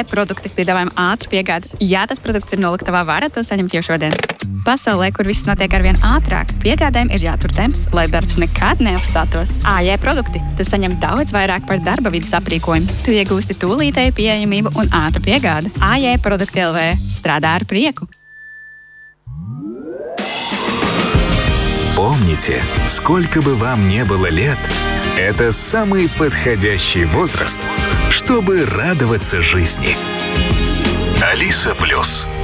produkti piedāvājam ātru piegādi. Ja tas produkts ir noliktavā, varat to saņemt jau šodien. Pasaulē, kur viss notiek arvien ātrāk, piegādēm ir jātur temps, lai darbs nekad neapstātos. AJ produkti. Tu saņem daudz vairāk par darba vidas aprīkojumu. Tu iegūsti tūlītēju pieejamību un ātru piegādi. AJ produkti LV strādā ar prieku. Помните, сколько бы вам не было лет, это самый подходящий возраст, чтобы радоваться жизни. Алиса Плюс.